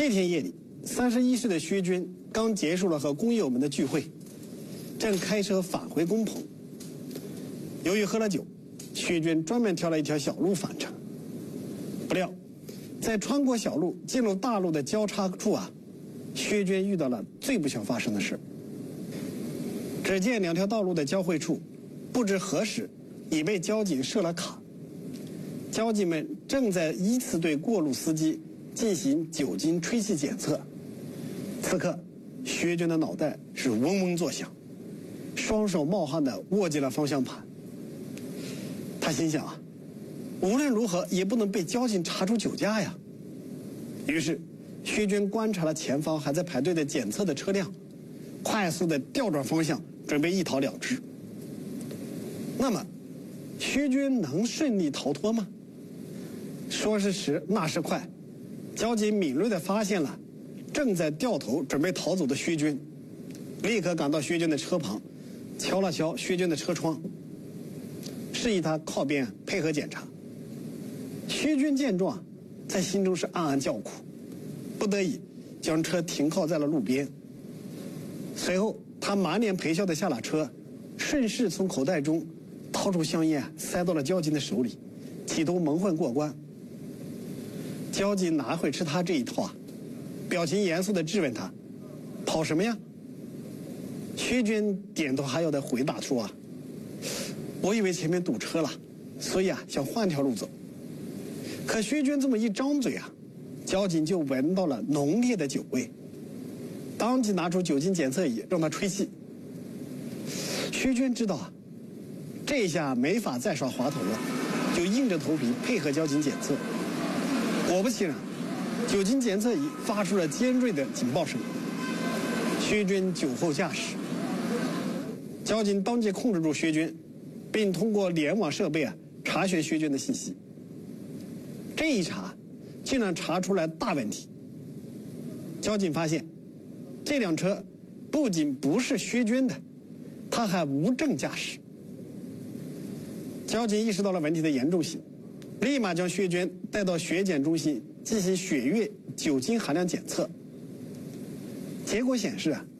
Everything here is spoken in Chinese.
这天夜里，31岁的薛军刚结束了和工友们的聚会，正开车返回工棚。由于喝了酒，薛军专门挑了一条小路返程。不料，在穿过小路进入大路的交叉处薛军遇到了最不想发生的事。只见两条道路的交汇处，不知何时已被交警设了卡，交警们正在依次对过路司机进行酒精吹气检测。此刻，薛军的脑袋是嗡嗡作响，双手冒汗地握紧了方向盘。他心想无论如何也不能被交警查出酒驾呀。于是，薛军观察了前方还在排队的检测的车辆，快速地调转方向，准备一逃了之。那么，薛军能顺利逃脱吗？说是迟，那是快。交警敏锐地发现了正在掉头准备逃走的薛军，立刻赶到薛军的车旁，敲了敲薛军的车窗，示意他靠边配合检查。薛军见状，在心中是暗暗叫苦，不得已将车停靠在了路边。随后，他满脸陪笑地下了车，顺势从口袋中掏出香烟，塞到了交警的手里，企图蒙混过关。交警哪会吃他这一套表情严肃地质问他：“跑什么呀？”薛军点头哈腰地回答说：“我以为前面堵车了，所以想换条路走。”可薛军这么一张嘴交警就闻到了浓烈的酒味，当即拿出酒精检测仪让他吹气。薛军知道这下没法再耍滑头了，就硬着头皮配合交警检测。果不其然，酒精检测仪发出了尖锐的警报声。薛军酒后驾驶，交警当即控制住薛军，并通过联网设备查询薛军的信息。这一查，竟然查出来大问题。交警发现，这辆车不仅不是薛军的，他还无证驾驶。交警意识到了问题的严重性，立马将薛军带到血检中心进行血液酒精含量检测。结果显示